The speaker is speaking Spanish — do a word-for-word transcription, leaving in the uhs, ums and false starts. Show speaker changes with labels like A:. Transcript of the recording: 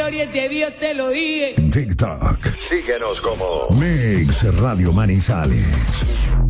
A: gloria es de Dios, te lo dije.
B: TikTok.
C: Síguenos como
B: Mix Radio Manizales.